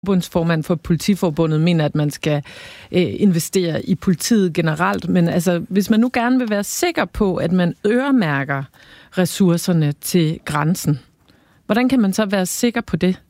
forbundsformand for Politiforbundet mener, at man skal investere i politiet generelt. Men altså, hvis man nu gerne vil være sikker på, at man øremærker ressourcerne til grænsen, hvordan kan man så være sikker på det?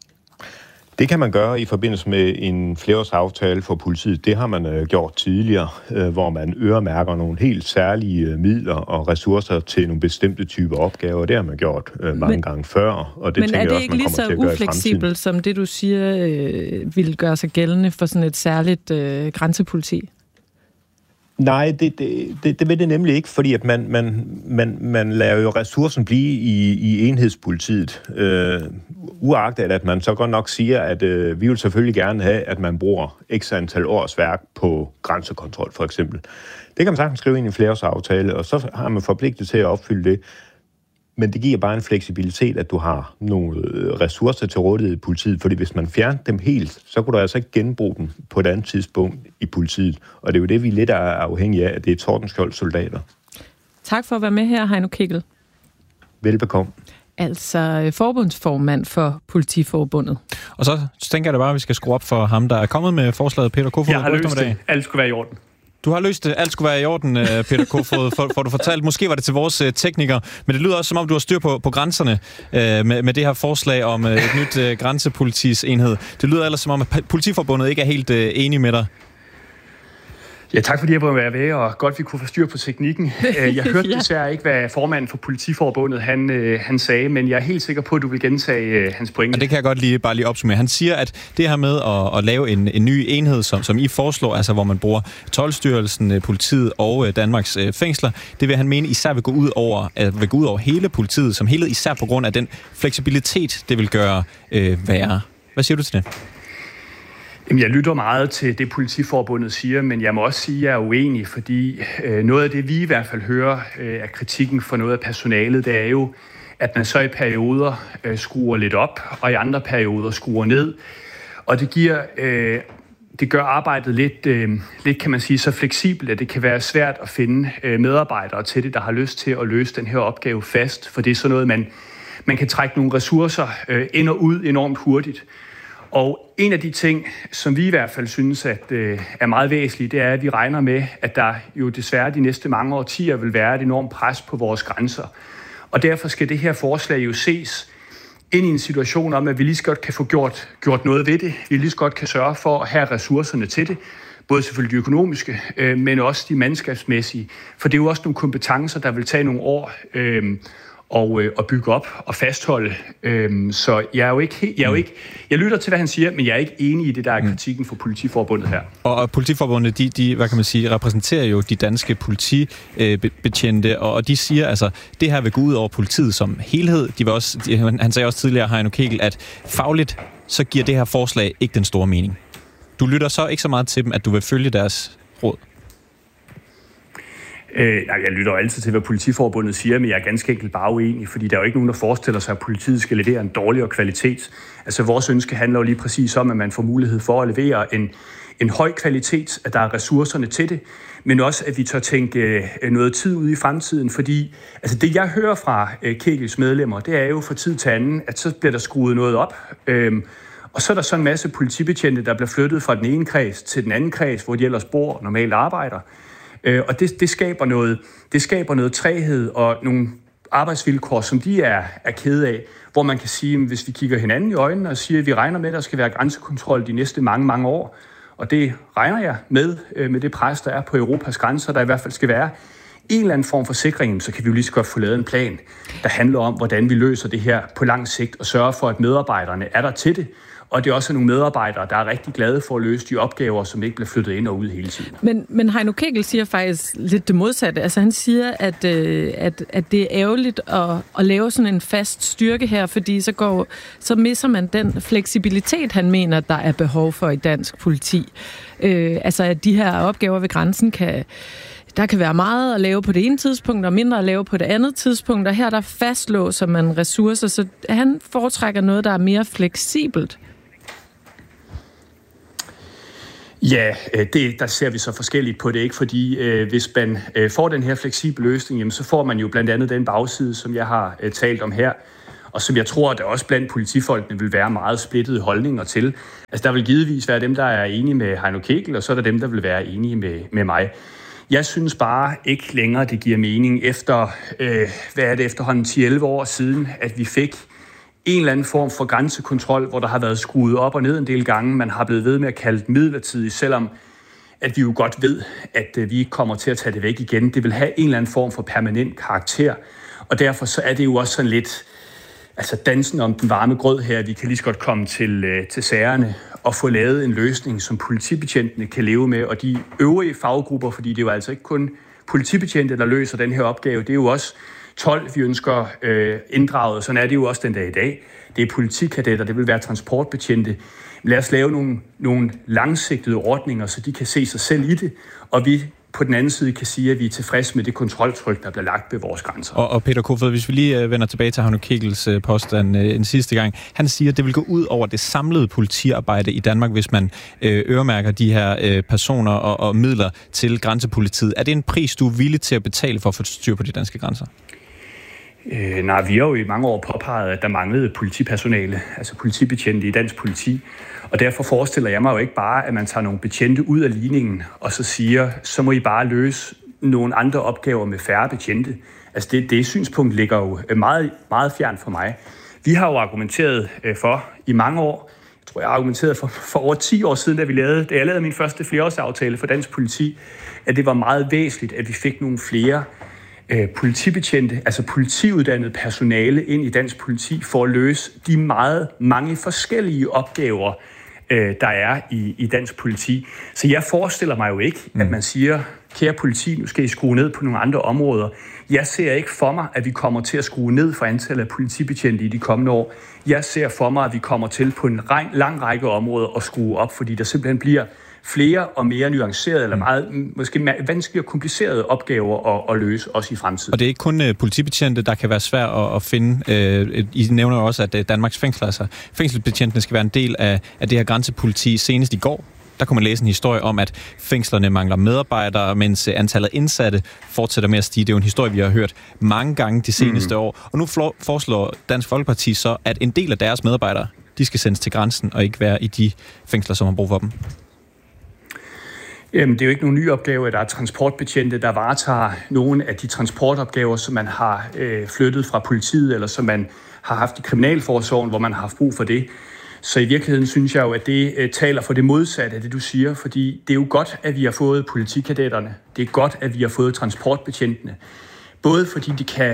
Det kan man gøre i forbindelse med en flerårsaftale for politiet. Det har man gjort tidligere, hvor man øremærker nogle helt særlige midler og ressourcer til nogle bestemte typer opgaver. Det har man gjort mange gange før, og det tænker jeg også, man kommer til at gøre i fremtiden. Men er det ikke lige så ufleksibelt, som det du siger vil gøre sig gældende for sådan et særligt grænsepoliti? Nej, det vil det nemlig ikke, fordi at man lader jo ressourcen blive i enhedspolitiet. Uagtet at man så godt nok siger, at vi vil selvfølgelig gerne have, at man bruger x antal års værk på grænsekontrol, for eksempel. Det kan man sagtens skrive ind i en flerårsaftale, og så har man forpligtet til at opfylde det. Men det giver bare en fleksibilitet, at du har nogle ressourcer til rådighed i politiet, fordi hvis man fjerner dem helt, så kunne du altså ikke genbruge dem på et andet tidspunkt i politiet. Og det er jo det, vi lidt er afhængige af, at det er Tordenskjolds soldater. Tak for at være med her, Heino Kegel. Velbekomme. Altså forbundsformand for Politiforbundet. Og så tænker jeg da bare, at vi skal skrue op for ham, der er kommet med forslaget, Peter Kofod. Jeg har løst det. Alt skulle være i orden. Du har løst det. Alt skulle være i orden, Peter Kofod, får du fortalt. Måske var det til vores teknikere, men det lyder også, som om du har styr på grænserne med det her forslag om et nyt grænsepolitis enhed. Det lyder ellers som om, at Politiforbundet ikke er helt enige med dig. Ja, tak fordi jeg var med, og godt vi kunne få styr på teknikken. Jeg hørte desværre ikke, hvad formanden for Politiforbundet han sagde, men jeg er helt sikker på, at du vil gentage hans pointe. Og det kan jeg godt bare lige opsummere. Han siger, at det her med at lave en ny enhed, som I foreslår, altså hvor man bruger Toldstyrelsen, politiet og Danmarks fængsler, det vil han mene især vil gå ud over hele politiet som helhed, især på grund af den fleksibilitet, det vil gøre værre. Hvad siger du til det? Jamen, jeg lytter meget til det, Politiforbundet siger, men jeg må også sige, at jeg er uenig, fordi noget af det, vi i hvert fald hører af kritikken for noget af personalet, det er jo, at man så i perioder skruer lidt op, og i andre perioder skruer ned. Og det gør arbejdet lidt, kan man sige, så fleksibelt, at det kan være svært at finde medarbejdere til det, der har lyst til at løse den her opgave fast, for det er sådan noget, man kan trække nogle ressourcer ind og ud enormt hurtigt. Og en af de ting, som vi i hvert fald synes at, er meget væsentligt, det er, at vi regner med, at der jo desværre de næste mange årtier vil være et enormt pres på vores grænser. Og derfor skal det her forslag jo ses ind i en situation om, at vi lige så godt kan få gjort noget ved det. Vi lige så godt kan sørge for at have ressourcerne til det. Både selvfølgelig de økonomiske, men også de mandskabsmæssige. For det er jo også nogle kompetencer, der vil tage nogle år og bygge op og fastholde. Så jeg lytter til, hvad han siger, men jeg er ikke enig i det, der er kritikken for Politiforbundet her. Og Politiforbundet, de hvad kan man sige, repræsenterer jo de danske politibetjente, og de siger, altså, det her vil gå ud over politiet som helhed. Han sagde også tidligere, Heino Kegel, at fagligt, så giver det her forslag ikke den store mening. Du lytter så ikke så meget til dem, at du vil følge deres råd? Jeg lytter altid til, hvad Politiforbundet siger, men jeg er ganske enkelt bare uenig, fordi der er jo ikke nogen, der forestiller sig, at politiet skal levere en dårligere kvalitet. Altså vores ønske handler jo lige præcis om, at man får mulighed for at levere en høj kvalitet, at der er ressourcerne til det, men også, at vi tør tænke noget tid ud i fremtiden, fordi altså det, jeg hører fra Kegels medlemmer, det er jo fra tid til anden, at så bliver der skruet noget op, og så er der så en masse politibetjente, der bliver flyttet fra den ene kreds til den anden kreds, hvor de ellers bor og normalt arbejder. Og det skaber noget træghed og nogle arbejdsvilkår, som de er kede af, hvor man kan sige, hvis vi kigger hinanden i øjnene og siger, at vi regner med, at der skal være grænsekontrol de næste mange år, og det regner jeg med det pres, der er på Europas grænser, der i hvert fald skal være en eller anden form for sikring, så kan vi jo lige så godt få lavet en plan, der handler om, hvordan vi løser det her på lang sigt og sørger for, at medarbejderne er der til det. Og det er også nogle medarbejdere, der er rigtig glade for at løse de opgaver, som ikke bliver flyttet ind og ud hele tiden. Men Heino Kegel siger faktisk lidt det modsatte. Altså han siger, at det er ærgerligt at lave sådan en fast styrke her, fordi så misser man den fleksibilitet, han mener, der er behov for i dansk politi. Altså at de her opgaver ved grænsen der kan være meget at lave på det ene tidspunkt, og mindre at lave på det andet tidspunkt, og her der fastlåser man ressourcer, så han foretrækker noget, der er mere fleksibelt. Ja, der ser vi så forskelligt på det, ikke? Fordi hvis man får den her fleksible løsning, jamen, så får man jo blandt andet den bagside, som jeg har talt om her. og som jeg tror, der også blandt politifolkene vil være meget splittede holdninger til. Altså der vil givetvis være dem, der er enige med Heino Kegel, og så er der dem, der vil være enige med mig. Jeg synes bare ikke længere, det giver mening efter, hvad er det efterhånden 10-11 år siden, at vi fik en eller anden form for grænsekontrol, hvor der har været skruet op og ned en del gange. Man har blevet ved med at kalde det midlertidigt, selvom at vi jo godt ved, at vi ikke kommer til at tage det væk igen. Det vil have en eller anden form for permanent karakter, og derfor så er det jo også sådan lidt dansen om den varme grød her. Vi kan lige så godt komme til sagerne og få lavet en løsning, som politibetjentene kan leve med, og de øvrige faggrupper, fordi det er jo altså ikke kun politibetjente, der løser den her opgave. Det er jo også 12, vi ønsker inddraget. Sådan er det jo også den dag i dag. Det er politikadetter, det vil være transportbetjente. Lad os lave nogle langsigtede ordninger, så de kan se sig selv i det, og vi på den anden side kan sige, at vi er tilfredse med det kontroltryk, der bliver lagt ved vores grænser. Og Peter Kofod, hvis vi lige vender tilbage til Heino Kegels påstand en sidste gang. Han siger, at det vil gå ud over det samlede politiarbejde i Danmark, hvis man øremærker de her personer og midler til grænsepolitiet. Er det en pris, du er villig til at betale for at få styr på de danske grænser? Nej, vi har jo i mange år påpeget, at der manglede politipersonale, altså politibetjente i dansk politi. Og derfor forestiller jeg mig jo ikke bare, at man tager nogle betjente ud af ligningen, og så siger, så må I bare løse nogle andre opgaver med færre betjente. Altså det synspunkt ligger jo meget, meget fjern for mig. Vi har jo argumenteret for i mange år, jeg tror jeg argumenterede for over 10 år siden, da jeg lavede min første flereårsaftale for dansk politi, at det var meget væsentligt, at vi fik nogle flere politibetjente, altså politiuddannet personale ind i dansk politi for at løse de meget mange forskellige opgaver, der er i dansk politi. Så jeg forestiller mig jo ikke, at man siger, kære politi, nu skal I skrue ned på nogle andre områder. Jeg ser ikke for mig, at vi kommer til at skrue ned for antallet af politibetjente i de kommende år. Jeg ser for mig, at vi kommer til på en lang række områder at skrue op, fordi der simpelthen bliver flere og mere nuancerede, eller meget måske vanskelige og komplicerede opgaver at løse, også i fremtiden. Og det er ikke kun politibetjente, der kan være svært at finde. I nævner jo også, at Danmarks fængsler, altså fængselsbetjentene skal være en del af det her grænsepoliti. Senest i går, der kunne man læse en historie om, at fængslerne mangler medarbejdere, mens antallet indsatte fortsætter med at stige. Det er jo en historie, vi har hørt mange gange de seneste år. Og nu foreslår Dansk Folkeparti så, at en del af deres medarbejdere, de skal sendes til grænsen og ikke være i de fængsler, som har brug for dem. Jamen, det er jo ikke nogen ny opgave, at der er transportbetjente, der varetager nogle af de transportopgaver, som man har flyttet fra politiet, eller som man har haft i kriminalforsorgen, hvor man har haft brug for det. Så i virkeligheden synes jeg jo, at det taler for det modsatte af det, du siger, fordi det er jo godt, at vi har fået politikadetterne. Det er godt, at vi har fået transportbetjentene. Både fordi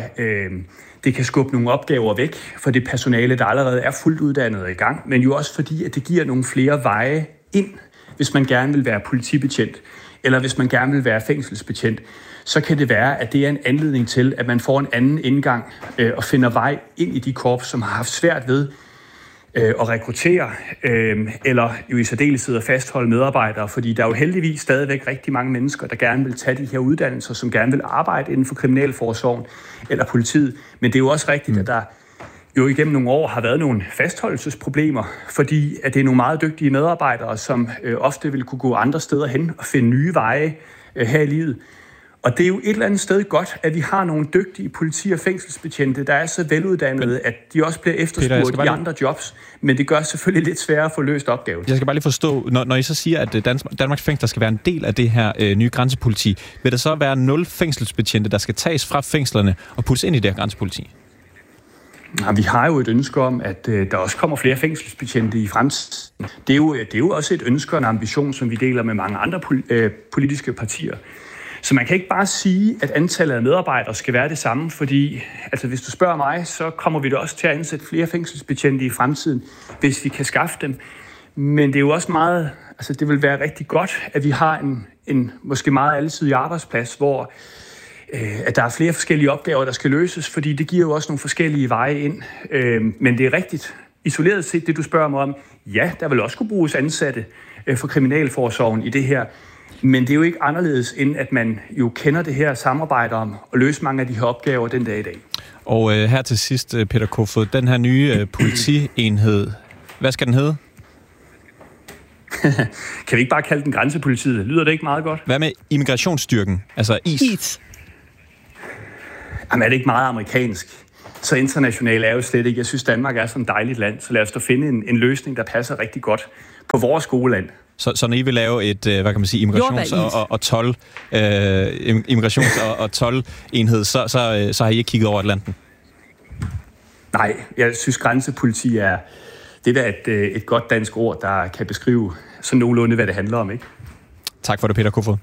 det kan skubbe nogle opgaver væk for det personale, der allerede er fuldt uddannet og i gang, men jo også fordi, at det giver nogle flere veje ind, hvis man gerne vil være politibetjent, eller hvis man gerne vil være fængselsbetjent, så kan det være, at det er en anledning til, at man får en anden indgang og finder vej ind i de korps, som har haft svært ved at rekruttere, eller jo i særdeleshed at fastholde medarbejdere, fordi der er jo heldigvis stadigvæk rigtig mange mennesker, der gerne vil tage de her uddannelser, som gerne vil arbejde inden for kriminalforsorgen eller politiet. Men det er jo også rigtigt, at der jo igennem nogle år har været nogle fastholdelsesproblemer, fordi at det er nogle meget dygtige medarbejdere, som ofte vil kunne gå andre steder hen og finde nye veje her i livet. Og det er jo et eller andet sted godt, at vi har nogle dygtige politi- og fængselsbetjente, der er så veluddannede, at de også bliver efterspurgt i andre jobs. Men det gør selvfølgelig lidt sværere at få løst opgaven. Jeg skal bare lige forstå, når I så siger, at Danmarks fængsler skal være en del af det her nye grænsepoliti, vil der så være 0 fængselsbetjente, der skal tages fra fængslerne og puttes ind i det her grænsepoliti? Ja, vi har jo et ønske om, at der også kommer flere fængselsbetjente i fremtiden. Det er jo også et ønske og en ambition, som vi deler med mange andre politiske partier. Så man kan ikke bare sige, at antallet af medarbejdere skal være det samme, fordi altså, hvis du spørger mig, så kommer vi da også til at ansætte flere fængselsbetjente i fremtiden, hvis vi kan skaffe dem. Men det er jo også meget, altså det vil være rigtig godt, at vi har en måske meget alsidig arbejdsplads, hvor at der er flere forskellige opgaver, der skal løses, fordi det giver jo også nogle forskellige veje ind. Men det er rigtigt. Isoleret set, det du spørger mig om, ja, der vil også kunne bruges ansatte for kriminalforsorgen i det her. Men det er jo ikke anderledes, end at man jo kender det her samarbejde om at løse mange af de her opgaver den dag i dag. Og her til sidst, Peter Kofod, den her nye politienhed, hvad skal den hedde? Kan vi ikke bare kalde den grænsepolitiet? Lyder det ikke meget godt? Hvad med immigrationsstyrken, altså IS? Jamen er det ikke meget amerikansk? Så international er jo slet ikke. Jeg synes, Danmark er sådan et dejligt land, så lad os da finde en løsning, der passer rigtig godt på vores skoleland. Så når I vil lave et, hvad kan man sige, immigrations- og toldenhed, så har I ikke kigget over Atlanten? Nej, jeg synes, grænsepoliti er et godt dansk ord, der kan beskrive sådan nogenlunde, hvad det handler om, ikke? Tak for det, Peter Kofod.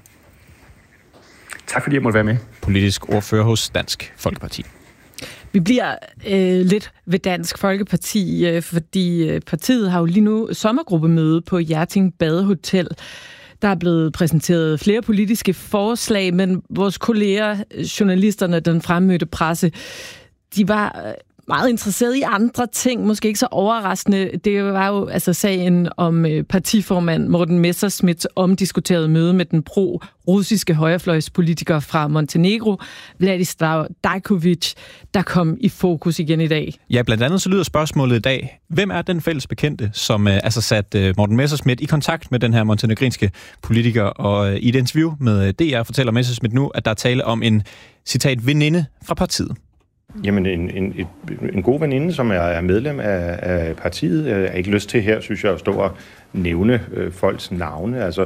Tak fordi jeg måtte være med. Politisk ordfører hos Dansk Folkeparti. Vi bliver lidt ved Dansk Folkeparti, fordi partiet har jo lige nu sommergruppemøde på Hjerting Badehotel. Der er blevet præsenteret flere politiske forslag, men vores kolleger, journalisterne, den fremmødte presse, de var meget interesseret i andre ting, måske ikke så overraskende. Det var jo altså sagen om partiformand Morten Messerschmidts omdiskuterede møde med den pro-russiske højrefløjspolitiker fra Montenegro, Vladislav Dajkovic, der kom i fokus igen i dag. Ja, blandt andet så lyder spørgsmålet i dag: hvem er den fælles bekendte, som satte Morten Messerschmidt i kontakt med den her montenegrinske politiker? Og i et interview med DR fortæller Messerschmidt nu, at der er tale om en, citat, veninde fra partiet. Jamen, en god veninde, som er medlem af partiet, er ikke lyst til her, synes jeg, at stå og nævne folks navne. Altså,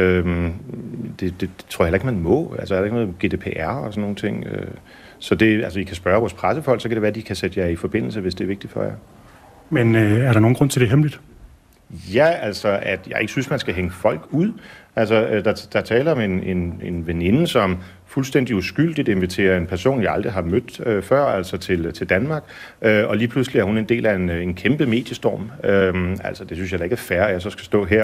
det tror jeg heller ikke, man må. Altså, er der ikke noget GDPR og sådan nogle ting? Så det, altså, I kan spørge vores pressefolk, så kan det være, at de kan sætte jer i forbindelse, hvis det er vigtigt for jer. Men er der nogen grund til det hemmeligt? Ja, altså, at jeg ikke synes, man skal hænge folk ud. Altså, der taler om en veninde, som fuldstændig uskyldigt inviterer en person, jeg aldrig har mødt før, altså til Danmark. Og lige pludselig er hun en del af en kæmpe mediestorm. Altså, det synes jeg da ikke er fair, at jeg så skal stå her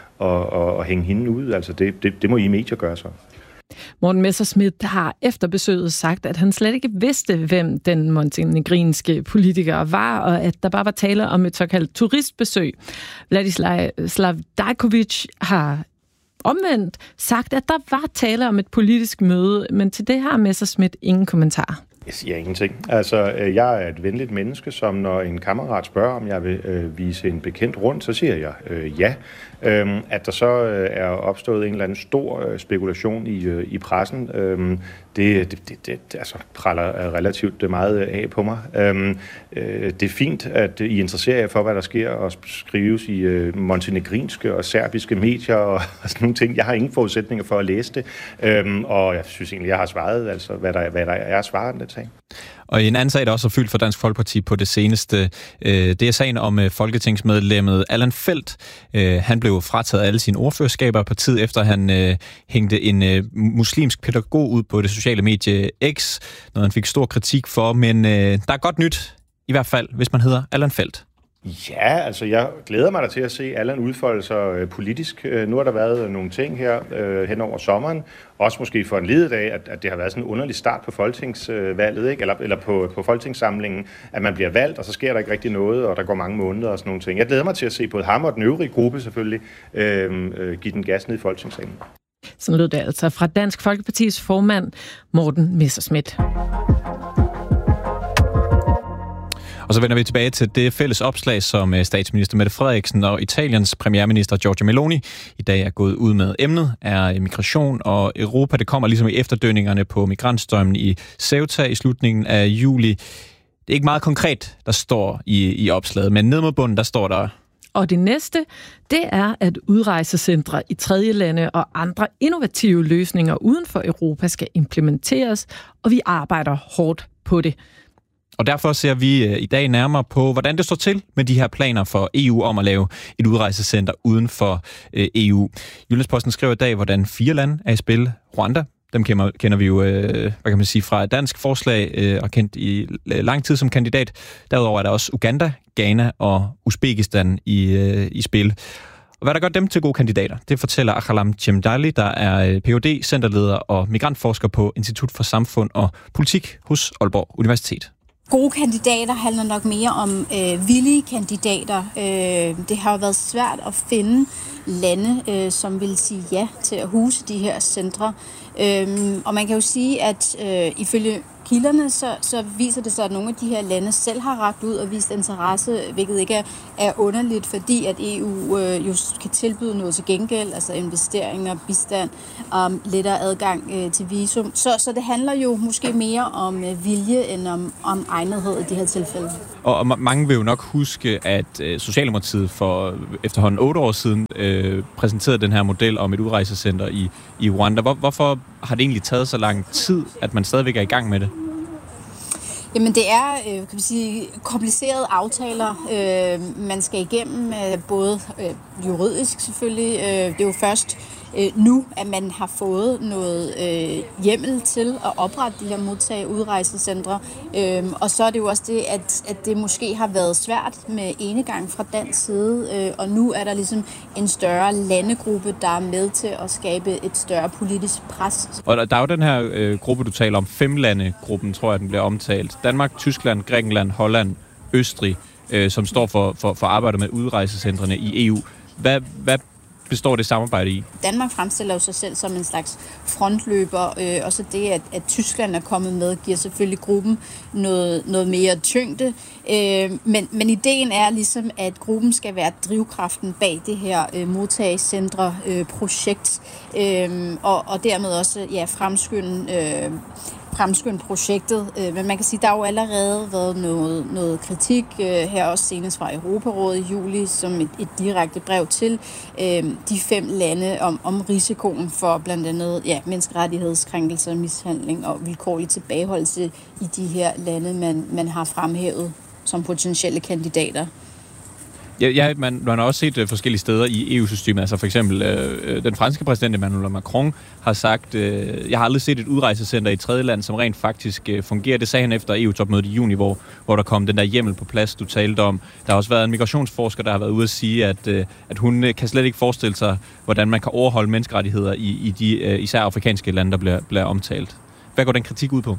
og hænge hende ud. Altså, det må I medier gøre så. Morten Messerschmidt har efter besøget sagt, at han slet ikke vidste, hvem den montenegrinske politiker var, og at der bare var tale om et såkaldt turistbesøg. Vladislav Dajkovic har omvendt sagt, at der var tale om et politisk møde, men til det har Messerschmidt ingen kommentar. Jeg siger ingenting. Altså, jeg er et venligt menneske, som når en kammerat spørger, om jeg vil vise en bekendt rundt, så siger jeg ja. At der så er opstået en eller anden stor spekulation i pressen, det altså praller relativt meget af på mig. Det er fint, at I interesserer jer for, hvad der sker og skrives i montenegrinske og serbiske medier og sådan nogle ting. Jeg har ingen forudsætninger for at læse det, og jeg synes egentlig, jeg har svaret, altså hvad der er svaret den sag. Og en anden sag, der også er fyldt for Dansk Folkeparti på det seneste, det er sagen om folketingsmedlemmet Allan Feldt. Han blev frataget alle sine ordførerskaber af partiet, efter han hængte en muslimsk pædagog ud på det sociale medie X, noget han fik stor kritik for, men der er godt nyt, i hvert fald, hvis man hedder Allan Feldt. Ja, altså jeg glæder mig da til at se Allan udfolde sig politisk. Nu har der været nogle ting her hen over sommeren, også måske for en ledet af, at det har været sådan en underlig start på folketingsvalget, ikke? Eller på folketingssamlingen, at man bliver valgt, og så sker der ikke rigtig noget, og der går mange måneder og sådan nogle ting. Jeg glæder mig til at se både ham og den øvrige gruppe selvfølgelig give den gas ned i folketingssalen. Sådan lød det altså fra Dansk Folkepartis formand Morten Messerschmidt. Og så vender vi tilbage til det fælles opslag, som statsminister Mette Frederiksen og Italiens premierminister Giorgia Meloni i dag er gået ud med. Emnet er migration og Europa. Det kommer ligesom i efterdønningerne på migrantstrømmen i Ceuta i slutningen af juli. Det er ikke meget konkret, der står i opslaget, men ned mod bunden, der står der: Og det næste, det er, at udrejsecentre i tredje lande og andre innovative løsninger uden for Europa skal implementeres, og vi arbejder hårdt på det. Og derfor ser vi i dag nærmere på, hvordan det står til med de her planer for EU om at lave et udrejsecenter uden for EU. Jyllands-Posten skriver i dag, hvordan 4 lande er i spil. Rwanda, dem kender vi jo, hvad kan man sige, fra et dansk forslag og kendt i lang tid som kandidat. Derudover er der også Uganda, Ghana og Uzbekistan i spil. Og hvad der gør dem til gode kandidater, det fortæller Akhalam Chemdali, der er Ph.D., centerleder og migrantforsker på Institut for Samfund og Politik hos Aalborg Universitet. Gode kandidater handler nok mere om villige kandidater. Det har jo været svært at finde lande, som vil sige ja til at huse de her centre. Og man kan jo sige, at ifølge kilderne, så viser det sig, at nogle af de her lande selv har rakt ud og vist interesse, hvilket ikke er underligt, fordi at EU jo kan tilbyde noget til gengæld, altså investeringer, bistand, lettere adgang til visum. Så det handler jo måske mere om vilje end om egnethed i det her tilfælde. Og mange vil jo nok huske, at Socialdemokratiet for efterhånden 8 år siden præsenterede den her model om et udrejsecenter i Rwanda. Hvorfor har det egentlig taget så lang tid, at man stadigvæk er i gang med det? Jamen det er, kan vi sige, komplicerede aftaler, man skal igennem, både juridisk selvfølgelig. Det er jo først nu, at man har fået noget hjemmel til at oprette de her udrejsecentre. Og så er det jo også det, at det måske har været svært med enegang fra dansk side, og nu er der ligesom en større landegruppe, der er med til at skabe et større politisk pres. Og der er jo den her gruppe, du taler om, 5-lande-gruppen, tror jeg, den bliver omtalt. Danmark, Tyskland, Grækenland, Holland, Østrig, som står for arbejdet med udrejsecentrene i EU. Hvad består det samarbejde i? Danmark fremstiller jo sig selv som en slags frontløber, og så det, at Tyskland er kommet med, giver selvfølgelig gruppen noget mere tyngde. Men ideen er ligesom, at gruppen skal være drivkraften bag det her modtagecentre-projekt, og dermed også fremskynde projektet. Men man kan sige, at der har jo allerede været noget kritik, her også senest fra Europarådet i juli, som et direkte brev til de 5 lande om risikoen for blandt andet menneskerettighedskrænkelser, mishandling og vilkårlig tilbageholdelse i de her lande, man har fremhævet som potentielle kandidater. Ja, man har også set forskellige steder i EU-systemet. Altså for eksempel den franske præsident Emmanuel Macron har sagt, jeg har aldrig set et udrejsecenter i et tredje land, som rent faktisk fungerer. Det sagde han efter EU-topmødet i juni, hvor der kom den der hjemmel på plads, du talte om. Der har også været en migrationsforsker, der har været ude at sige, at hun kan slet ikke forestille sig, hvordan man kan overholde menneskerettigheder i de især afrikanske lande, der bliver omtalt. Hvad går den kritik ud på?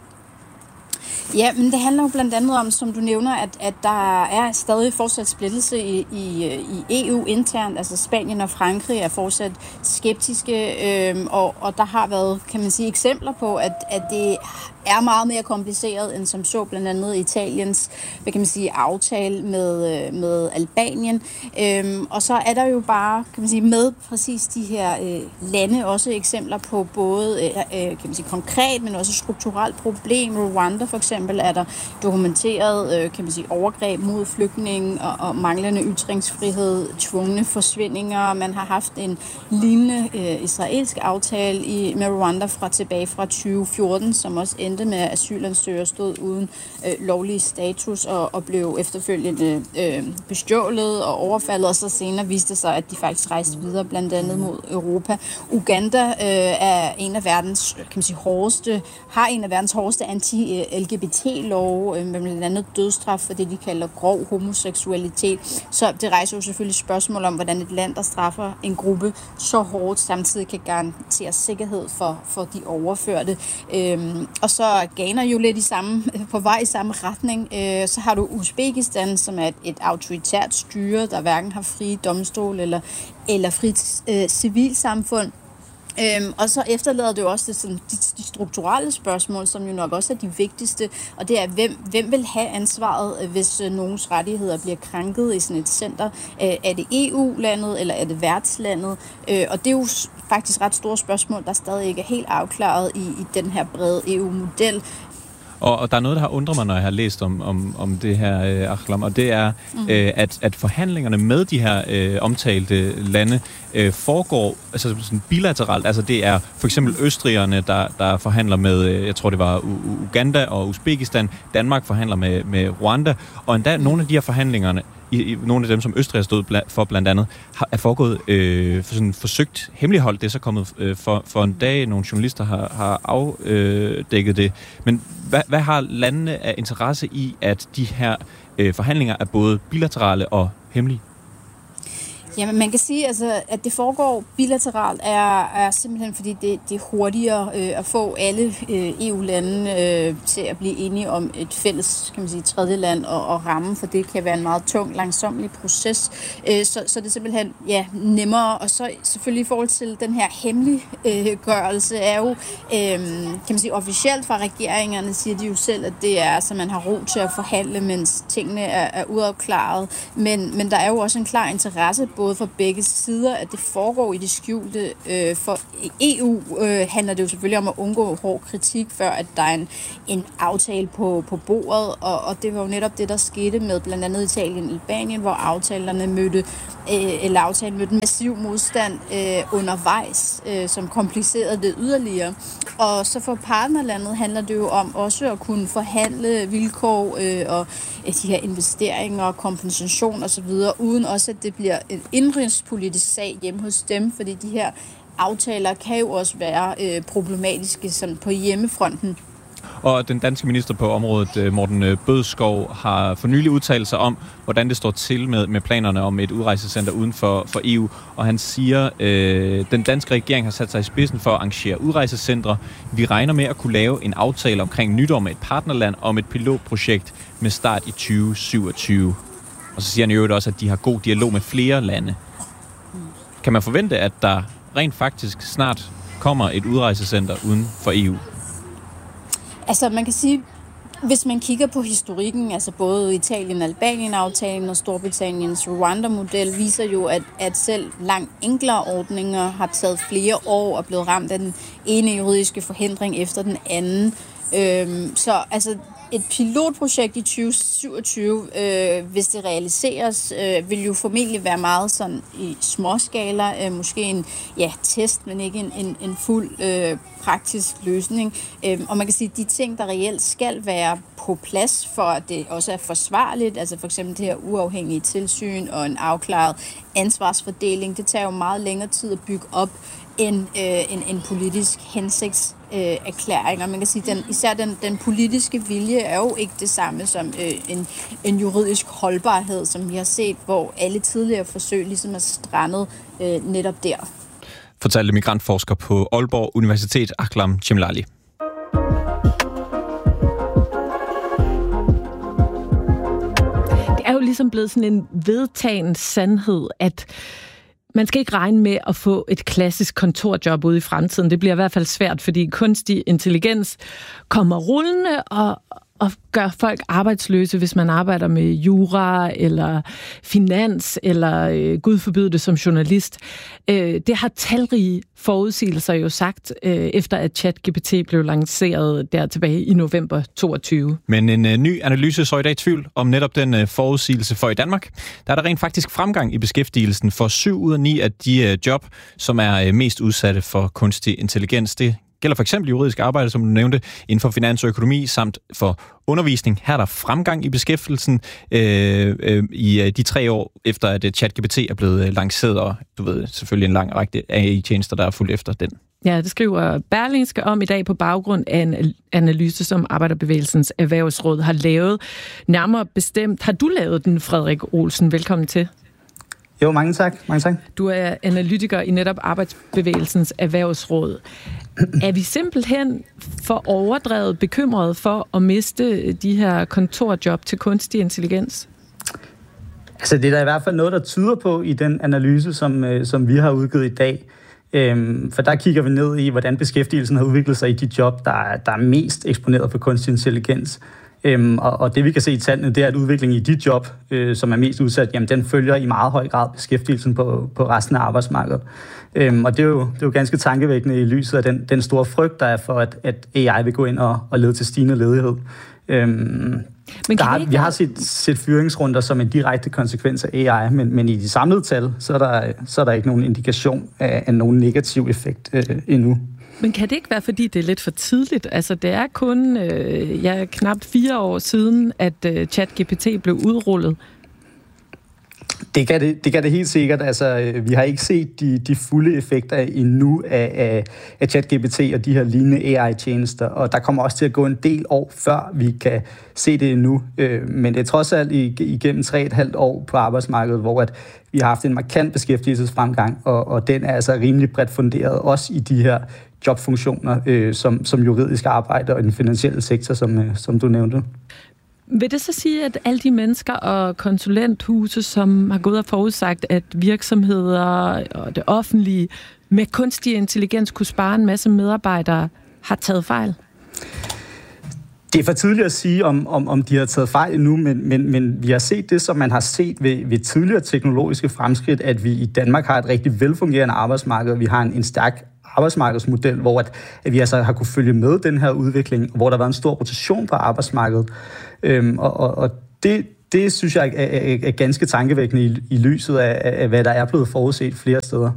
Ja, men det handler jo blandt andet om, som du nævner, at der er stadig fortsat splittelse i EU internt. Altså Spanien og Frankrig er fortsat skeptiske, og der har været, kan man sige, eksempler på, at det er meget mere kompliceret end som så blandt andet Italiens, aftale med Albanien. Og så er der jo bare, med præcis de her lande også eksempler på både konkret, men også strukturelt problem. Rwanda for eksempel er der dokumenteret, overgreb mod flygtninge og manglende ytringsfrihed, tvungne forsvindinger. Man har haft en lignende israelsk aftale med Rwanda tilbage fra 2014, som også endte med, at asylansøgere stod uden lovlig status og blev efterfølgende bestjålet og overfaldet, og så senere viste det sig, at de faktisk rejste videre, blandt andet mod Europa. Uganda er en af verdens, har en af verdens hårdeste anti-LGBT-love, med blandt andet dødsstraf for det, de kalder grov homoseksualitet. Så det rejser jo selvfølgelig spørgsmål om, hvordan et land, der straffer en gruppe så hårdt, samtidig kan garantere sikkerhed for de overførte. Og så Ghana jo lidt på vej i samme retning. Så har du Uzbekistan, som er et autoritært styre, der hverken har frie domstol eller frit civilsamfund. Og så efterlader det jo også de strukturelle spørgsmål, som jo nok også er de vigtigste, og det er, hvem vil have ansvaret, hvis nogens rettigheder bliver krænket i sådan et center? Er det EU-landet, eller er det værtslandet? Og det er jo faktisk ret store spørgsmål, der stadig ikke er helt afklaret i den her brede EU-model. Og der er noget, der har undret mig, når jeg har læst om det her, Akhlem, og det er, at forhandlingerne med de her omtalte lande foregår altså sådan bilateralt. Altså det er for eksempel østrigerne, der forhandler med, jeg tror det var Uganda og Uzbekistan. Danmark forhandler med Rwanda, og endda nogle af de her forhandlingerne, nogle af dem, som Østrig har stået for blandt andet, er foregået forsøgt hemmeligholdt. Det er så kommet for en dag. Nogle journalister har afdækket det. Men hvad har landene af interesse i, at de her forhandlinger er både bilaterale og hemmelige? Jamen, man kan sige, altså, at det foregår bilateralt, er simpelthen fordi det er hurtigere at få alle EU-lande til at blive enige om et fælles, kan man sige, tredje land og ramme, for det kan være en meget tung, langsomlig proces. Så det er simpelthen nemmere. Og så selvfølgelig i forhold til den her hemmeliggørelse er jo, kan man sige, officielt fra regeringerne siger de jo selv, at det er, så man har ro til at forhandle, mens tingene er uafklaret. Men der er jo også en klar interesse, både for begge sider, at det foregår i det skjulte. For EU handler det jo selvfølgelig om at undgå hård kritik, før at der er en aftale på bordet, og det var jo netop det, der skete med blandt andet Italien og Albanien, hvor aftalen mødte massiv modstand undervejs, som komplicerede det yderligere. Og så for partnerlandet handler det jo om også at kunne forhandle vilkår og de her investeringer og kompensation osv., uden også at det bliver en indrigspolitisk sag hjemme hos dem, fordi de her aftaler kan jo også være problematiske sådan på hjemmefronten. Og den danske minister på området, Morten Bødskov, har for nylig udtalt sig om, hvordan det står til med planerne om et udrejsecenter uden for EU. Og han siger, den danske regering har sat sig i spidsen for at arrangere udrejsecentre. Vi regner med at kunne lave en aftale omkring nytår med et partnerland om et pilotprojekt med start i 2027. Og så siger han i øvrigt også, at de har god dialog med flere lande. Kan man forvente, at der rent faktisk snart kommer et udrejsecenter uden for EU? Altså man kan sige, hvis man kigger på historikken, altså både Italien-Albanien-aftalen og Storbritanniens Rwanda-model, viser jo, at selv langt enklere ordninger har taget flere år og blevet ramt af den ene juridiske forhindring efter den anden. Så altså et pilotprojekt i 2027, hvis det realiseres, vil jo formentlig være meget sådan i småskala, måske en test, men ikke en fuld praktisk løsning. Og man kan sige, at de ting, der reelt skal være på plads for, at det også er forsvarligt, altså for eksempel det her uafhængige tilsyn og en afklaret ansvarsfordeling, det tager jo meget længere tid at bygge op end en politisk hensigtserklæring. Og man kan sige, især den politiske vilje er jo ikke det samme som en juridisk holdbarhed, som vi har set, hvor alle tidligere forsøg ligesom er strandet netop der. Fortalte migrantforsker på Aalborg Universitet, Aklam Chemlali. Det er jo ligesom blevet sådan en vedtagen sandhed, at man skal ikke regne med at få et klassisk kontorjob ude i fremtiden. Det bliver i hvert fald svært, fordi kunstig intelligens kommer rullende og gør folk arbejdsløse, hvis man arbejder med jura eller finans eller Gud forbyde det som journalist. Det har talrige forudsigelser jo sagt, efter at ChatGPT blev lanceret der tilbage i november 2022. Men en ny analyse så i dag tvivl om netop den forudsigelse, for i Danmark der er der rent faktisk fremgang i beskæftigelsen for 7 ud af 9 af de job, som er mest udsatte for kunstig intelligens. Det gælder for eksempel juridisk arbejde, som du nævnte, inden for finans og økonomi, samt for undervisning. Her er der fremgang i beskæftigelsen i de 3 år, efter at ChatGPT er blevet lanceret, og du ved selvfølgelig en lang række AI-tjenester, der er fulgt efter den. Ja, det skriver Berlingske om i dag på baggrund af en analyse, som Arbejderbevægelsens Erhvervsråd har lavet. Nærmere bestemt har du lavet den, Frederik Olsen. Velkommen til. Jo, mange tak. Du er analytiker i netop Arbejdsbevægelsens Erhvervsråd. Er vi simpelthen for overdrevet bekymrede for at miste de her kontorjob til kunstig intelligens? Altså, det er der i hvert fald noget, der tyder på i den analyse, som vi har udgivet i dag. For der kigger vi ned i, hvordan beskæftigelsen har udviklet sig i de job, der er mest eksponeret for kunstig intelligens. Og det vi kan se i tallene, det er, at udviklingen i de job, som er mest udsat, jamen den følger i meget høj grad beskæftigelsen på resten af arbejdsmarkedet. Og det er jo ganske tankevækkende i lyset af den store frygt, der er for, at AI vil gå ind og lede til stigende ledighed. Vi har set fyringsrunder som en direkte konsekvens af AI, men i de samlede tal, så er der ikke nogen indikation af nogen negativ effekt endnu. Men kan det ikke være, fordi det er lidt for tidligt? Altså, det er kun knap 4 år siden, at ChatGPT blev udrullet. Det kan det helt sikkert. Altså, vi har ikke set de fulde effekter endnu af ChatGPT og de her lignende AI-tjenester, og der kommer også til at gå en del år, før vi kan se det endnu. Men det er trods alt igennem 3,5 år på arbejdsmarkedet, hvor at vi har haft en markant beskæftigelsesfremgang, og den er altså rimelig bredt funderet, også i de her jobfunktioner, som juridisk arbejde og i den finansielle sektor, som du nævnte. Vil det så sige, at alle de mennesker og konsulenthuse, som har gået og forudsagt, at virksomheder og det offentlige med kunstig intelligens kunne spare en masse medarbejdere, har taget fejl? Det er for tidligt at sige, om de har taget fejl endnu, men vi har set det, som man har set ved tidligere teknologiske fremskridt, at vi i Danmark har et rigtig velfungerende arbejdsmarked. Vi har en stærk arbejdsmarkedsmodel, hvor at vi altså har kunne følge med den her udvikling, hvor der har været en stor rotation på arbejdsmarkedet. Og det synes jeg er ganske tankevækkende i lyset af, hvad der er blevet forudset flere steder.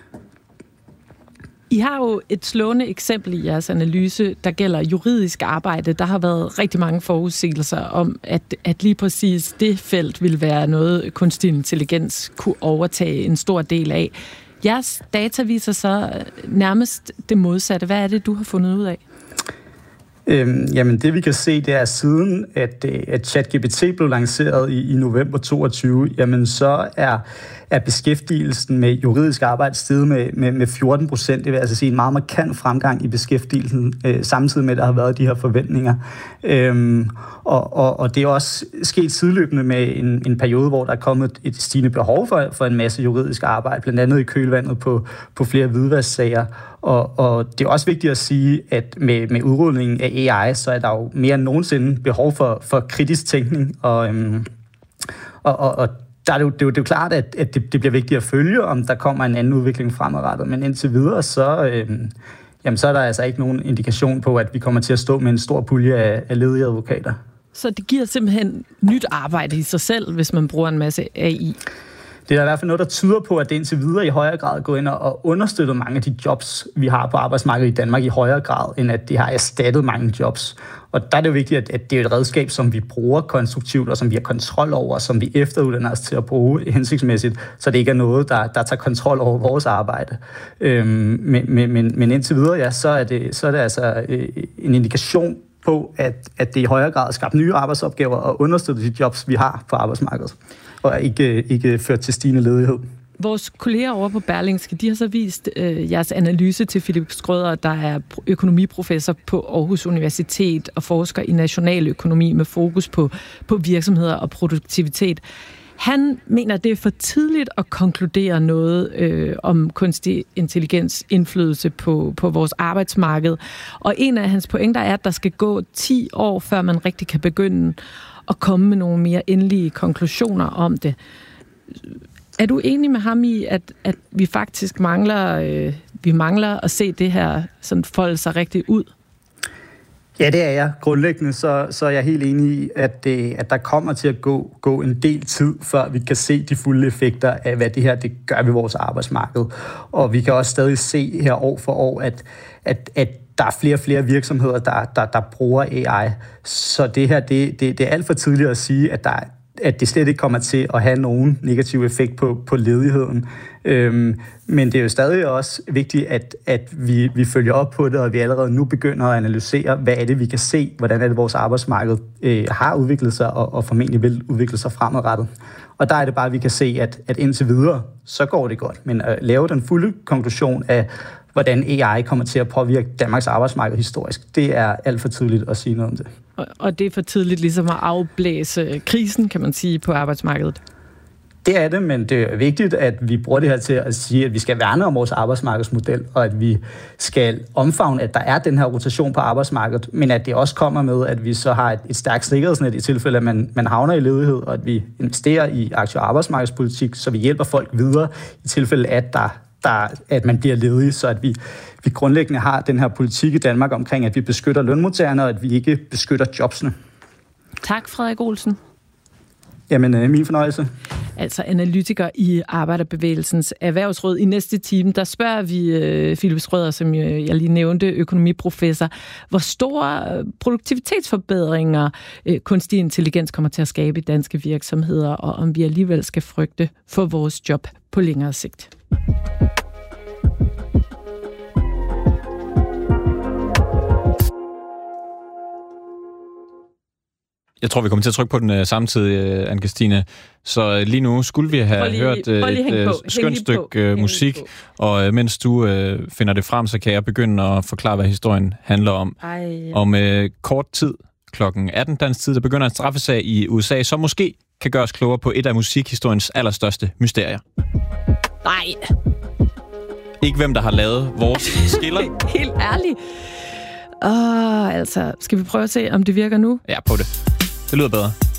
I har jo et slående eksempel i jeres analyse, der gælder juridisk arbejde. Der har været rigtig mange forudsigelser om, at lige præcis det felt vil være noget, kunstig intelligens kunne overtage en stor del af. Jeres data viser så nærmest det modsatte. Hvad er det, du har fundet ud af? Jamen det vi kan se, det er siden, at ChatGPT blev lanceret i november 2022, jamen så er beskæftigelsen med juridisk arbejde steget med 14%. Det vil altså sige en meget markant fremgang i beskæftigelsen, samtidig med, at der har været de her forventninger. Og det er også sket sideløbende med en periode, hvor der er kommet et stigende behov for en masse juridisk arbejde, blandt andet i kølvandet på flere hvidvasksager. Og det er også vigtigt at sige, at med udrulningen af AI, så er der jo mere end nogensinde behov for kritisk tænkning. Og der er det jo klart, at det bliver vigtigt at følge, om der kommer en anden udvikling fremadrettet. Men indtil videre, så er der altså ikke nogen indikation på, at vi kommer til at stå med en stor pulje af ledige advokater. Så det giver simpelthen nyt arbejde i sig selv, hvis man bruger en masse AI? Det er i hvert fald noget, der tyder på, at det indtil videre i højere grad går ind og understøtter mange af de jobs, vi har på arbejdsmarkedet i Danmark i højere grad, end at det har erstattet mange jobs. Og der er det jo vigtigt, at det er et redskab, som vi bruger konstruktivt, og som vi har kontrol over, og som vi efteruddanner os til at bruge hensigtsmæssigt, så det ikke er noget, der tager kontrol over vores arbejde. Men indtil videre, ja, så er det altså en indikation på, at det i højere grad skaber nye arbejdsopgaver og understøtter de jobs, vi har på arbejdsmarkedet, og ikke ført til stigende ledighed. Vores kolleger over på Berlingske, de har så vist jeres analyse til Philip Schrøder, der er økonomiprofessor på Aarhus Universitet og forsker i nationaløkonomi med fokus på virksomheder og produktivitet. Han mener, det er for tidligt at konkludere noget om kunstig intelligens indflydelse på vores arbejdsmarked. Og en af hans pointer er, at der skal gå 10 år, før man rigtig kan begynde at komme med nogle mere endelige konklusioner om det. Er du enig med ham i, at vi faktisk mangler at se det her sådan folde sig rigtig ud? Ja, det er jeg. Grundlæggende så er jeg helt enig i, at der kommer til at gå en del tid, før vi kan se de fulde effekter af, hvad det her det gør ved vores arbejdsmarked. Og vi kan også stadig se her år for år, at der er flere og flere virksomheder, der bruger AI. Så det her, det er alt for tidligt at sige, at det slet ikke kommer til at have nogen negativ effekt på ledigheden. Men det er jo stadig også vigtigt, at vi følger op på det, og vi allerede nu begynder at analysere, hvad er det, vi kan se, hvordan er det, vores arbejdsmarked har udviklet sig, og formentlig vil udvikle sig fremadrettet. Og der er det bare, at vi kan se, at indtil videre, så går det godt. Men at lave den fulde konklusion af, hvordan AI kommer til at påvirke Danmarks arbejdsmarked historisk, det er alt for tidligt at sige noget om det. Og det er for tidligt ligesom at afblæse krisen, kan man sige, på arbejdsmarkedet? Det er det, men det er vigtigt, at vi bruger det her til at sige, at vi skal værne om vores arbejdsmarkedsmodel, og at vi skal omfavne, at der er den her rotation på arbejdsmarkedet, men at det også kommer med, at vi så har et stærkt sikkerhedsnet i tilfælde, at man havner i ledighed, og at vi investerer i aktiv arbejdsmarkedspolitik, så vi hjælper folk videre i tilfælde, at man bliver ledig, så at vi grundlæggende har den her politik i Danmark omkring, at vi beskytter lønmodtagerne, og at vi ikke beskytter jobsene. Tak, Frederik Olsen. Jamen, min fornøjelse. Altså analytiker i Arbejderbevægelsens Erhvervsråd. I næste time, der spørger vi Philip Schrøder, som jeg lige nævnte, økonomiprofessor, hvor store produktivitetsforbedringer kunstig intelligens kommer til at skabe i danske virksomheder, og om vi alligevel skal frygte for vores job på længere sigt. Jeg tror, vi kommer til at trykke på den samtidig, Anne-Kristine. Så lige nu skulle vi have hørt et skønt stykke musik, og mens du finder det frem, så kan jeg begynde at forklare, hvad historien handler om. Om kort tid, klokken 18 dansk tid, der begynder en straffesag i USA, som måske kan gøre os klogere på et af musikhistoriens allerstørste mysterier. Nej! Ikke hvem, der har lavet vores skiller. Helt ærligt. Altså, skal vi prøve at se, om det virker nu? Ja, på det. Det lyder bedre.